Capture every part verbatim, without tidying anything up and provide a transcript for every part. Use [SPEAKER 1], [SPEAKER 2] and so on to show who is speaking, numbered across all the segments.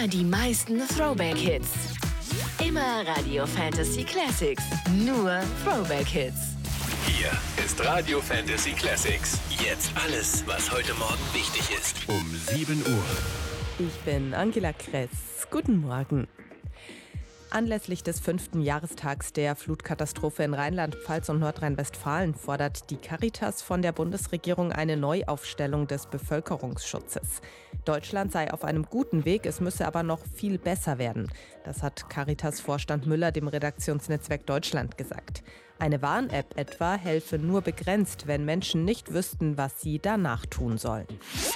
[SPEAKER 1] Immer die meisten Throwback-Hits. Immer Radio Fantasy Classics. Nur Throwback-Hits.
[SPEAKER 2] Hier ist Radio Fantasy Classics. Jetzt alles, was heute Morgen wichtig ist. Um sieben Uhr.
[SPEAKER 3] Ich bin Angela Kress. Guten Morgen. Anlässlich des fünften Jahrestags der Flutkatastrophe in Rheinland-Pfalz und Nordrhein-Westfalen fordert die Caritas von der Bundesregierung eine Neuaufstellung des Bevölkerungsschutzes. Deutschland sei auf einem guten Weg, es müsse aber noch viel besser werden. Das hat Caritas-Vorstand Müller dem Redaktionsnetzwerk Deutschland gesagt. Eine Warn-App etwa helfe nur begrenzt, wenn Menschen nicht wüssten, was sie danach tun sollen.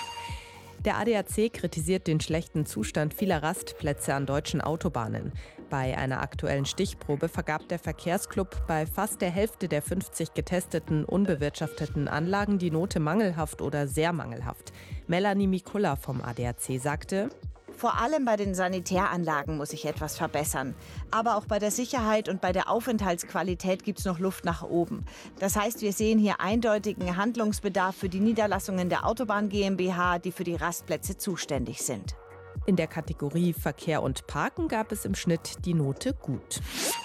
[SPEAKER 3] Der A D A C kritisiert den schlechten Zustand vieler Rastplätze an deutschen Autobahnen. Bei einer aktuellen Stichprobe vergab der Verkehrsclub bei fast der Hälfte der fünfzig getesteten unbewirtschafteten Anlagen die Note mangelhaft oder sehr mangelhaft. Melanie Mikula vom A D A C sagte:
[SPEAKER 4] Vor allem bei den Sanitäranlagen muss sich etwas verbessern. Aber auch bei der Sicherheit und bei der Aufenthaltsqualität gibt es noch Luft nach oben. Das heißt, wir sehen hier eindeutigen Handlungsbedarf für die Niederlassungen der Autobahn GmbH, die für die Rastplätze zuständig sind.
[SPEAKER 3] In der Kategorie Verkehr und Parken gab es im Schnitt die Note gut.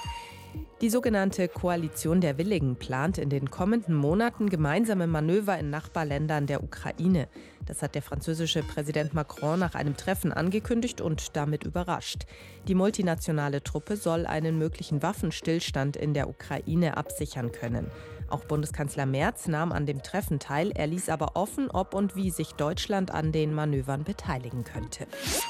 [SPEAKER 3] Die sogenannte Koalition der Willigen plant in den kommenden Monaten gemeinsame Manöver in Nachbarländern der Ukraine. Das hat der französische Präsident Macron nach einem Treffen angekündigt und damit überrascht. Die multinationale Truppe soll einen möglichen Waffenstillstand in der Ukraine absichern können. Auch Bundeskanzler Merz nahm an dem Treffen teil. Er ließ aber offen, ob und wie sich Deutschland an den Manövern beteiligen könnte.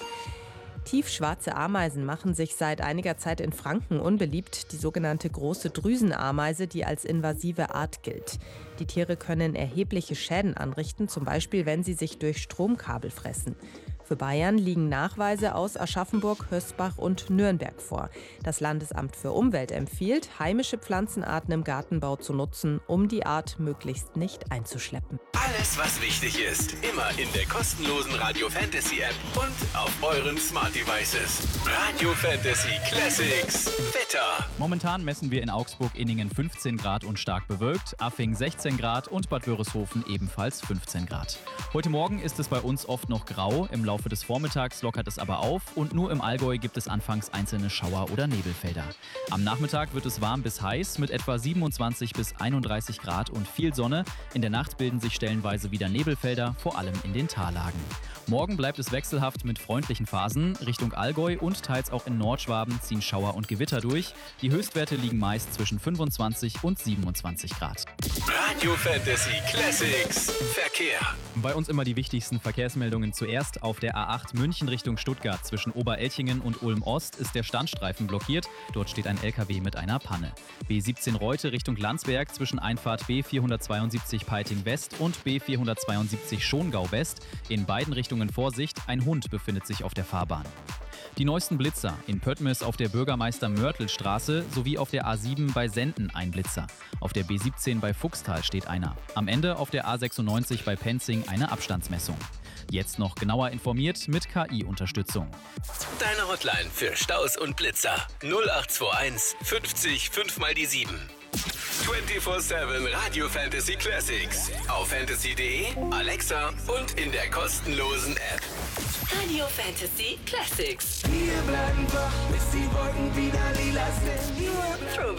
[SPEAKER 3] Tiefschwarze Ameisen machen sich seit einiger Zeit in Franken unbeliebt, die sogenannte große Drüsenameise, die als invasive Art gilt. Die Tiere können erhebliche Schäden anrichten, zum Beispiel wenn sie sich durch Stromkabel fressen. Für Bayern liegen Nachweise aus Aschaffenburg, Hösbach und Nürnberg vor. Das Landesamt für Umwelt empfiehlt, heimische Pflanzenarten im Gartenbau zu nutzen, um die Art möglichst nicht einzuschleppen.
[SPEAKER 2] Alles, was wichtig ist, immer in der kostenlosen Radio Fantasy App und auf euren Smart Devices. Radio Fantasy Classics. Wetter.
[SPEAKER 5] Momentan messen wir in Augsburg-Inningen fünfzehn Grad und stark bewölkt, Affing sechzehn Grad und Bad Wörishofen ebenfalls fünfzehn Grad. Heute Morgen ist es bei uns oft noch grau, im Laufe des Vormittags lockert es aber auf und nur im Allgäu gibt es anfangs einzelne Schauer- oder Nebelfelder. Am Nachmittag wird es warm bis heiß mit etwa siebenundzwanzig bis einunddreißig Grad und viel Sonne. In der Nacht bilden sich stellenweise wieder Nebelfelder, vor allem in den Tallagen. Morgen bleibt es wechselhaft mit freundlichen Phasen. Richtung Allgäu und teils auch in Nordschwaben ziehen Schauer und Gewitter durch. Die Höchstwerte liegen meist zwischen fünfundzwanzig und siebenundzwanzig Grad.
[SPEAKER 2] Radio Fantasy Classics. Verkehr.
[SPEAKER 5] Bei uns immer die wichtigsten Verkehrsmeldungen zuerst. Auf der A acht München Richtung Stuttgart zwischen Oberelchingen und Ulm-Ost ist der Standstreifen blockiert. Dort steht ein L K W mit einer Panne. B siebzehn Reute Richtung Landsberg zwischen Einfahrt B vierhundertzweiundsiebzig Peiting West und B vierhundertzweiundsiebzig Schongau West. In beiden Richtungen Vorsicht, ein Hund befindet sich auf der Fahrbahn. Die neuesten Blitzer. In Pöttmes auf der Bürgermeister-Mörtel-Straße sowie auf der A sieben bei Senden ein Blitzer. Auf der B siebzehn bei Fuchstal steht einer. Am Ende auf der A sechsundneunzig bei Penzing eine Abstandsmessung. Jetzt noch genauer informiert mit K I-Unterstützung.
[SPEAKER 2] Deine Hotline für Staus und Blitzer. null acht zwei eins fünfzig fünf mal die sieben. vierundzwanzig sieben Radio Fantasy Classics. Auf fantasy punkt de, Alexa und in der kostenlosen App.
[SPEAKER 1] Radio Fantasy Classics.
[SPEAKER 6] Wir bleiben wach, bis die Wolken wieder lila sind.